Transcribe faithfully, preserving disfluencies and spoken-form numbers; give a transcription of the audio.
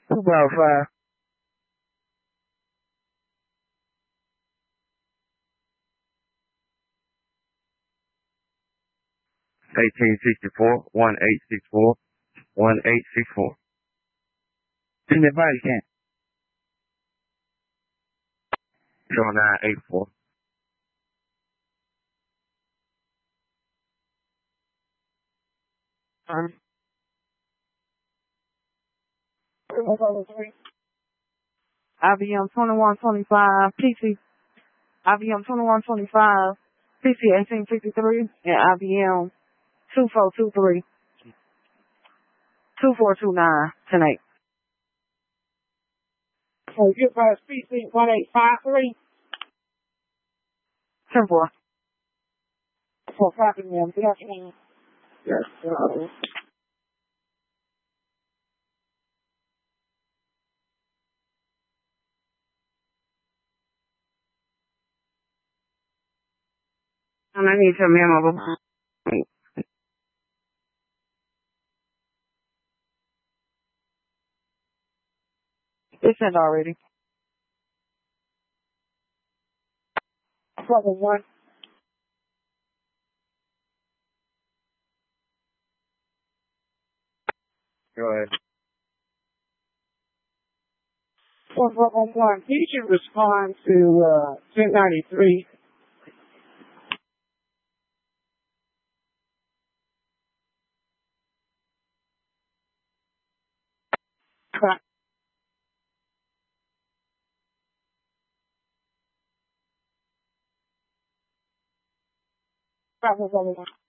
Two about five. Eighteen sixty four one eight six four one eight six four. In the body can. Zero nine eight four. Um. I B M twenty-one twenty-five, P C, I B M twenty-one twenty-five, P C eighteen fifty-three, and I B M two four two three, two four two nine, ten eight. So you guys P C one eight five three? ten four. For copy, ma'am. Good afternoon. Yes, sir. And I need your memo. It's sent already. Seven one. Go ahead. One one one one. You should respond to uh ten ninety three. Crap. Crap, one one one.